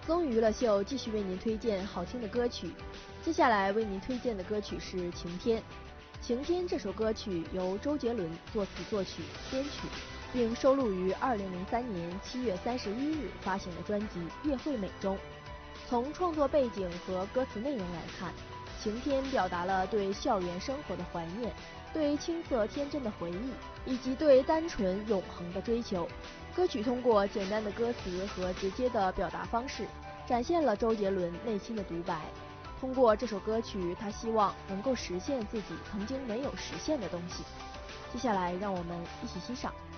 综艺娱乐秀继续为您推荐好听的歌曲，接下来为您推荐的歌曲是《晴天》。《晴天》这首歌曲由周杰伦作词作曲编曲，并收录于2003年7月31日发行的专辑《月惠美》中。从创作背景和歌词内容来看，《晴天》表达了对校园生活的怀念，对青涩天真的回忆，以及对单纯永恒的追求。歌曲通过简单的歌词和直接的表达方式，展现了周杰伦内心的独白。通过这首歌曲，他希望能够实现自己曾经没有实现的东西。接下来，让我们一起欣赏。